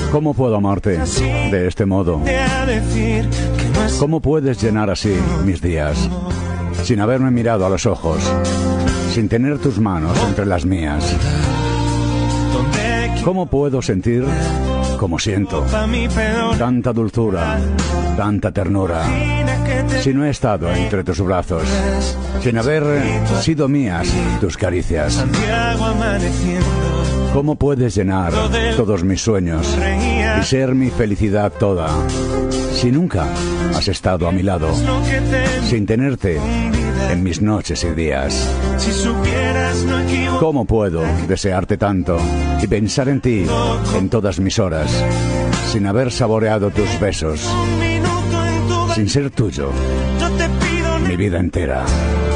¿Cómo puedo amarte de este modo? ¿Cómo puedes llenar así mis días? Sin haberme mirado a los ojos, sin tener tus manos entre las mías. ¿Cómo puedo sentir como siento? Tanta dulzura, tanta ternura, si no he estado entre tus brazos, sin haber sido mías tus caricias. ¿Cómo puedes llenar todos mis sueños y ser mi felicidad toda, si nunca has estado a mi lado, sin tenerte en mis noches y días? ¿Cómo puedo desearte tanto y pensar en ti en todas mis horas, sin haber saboreado tus besos, sin ser tuyo mi vida entera?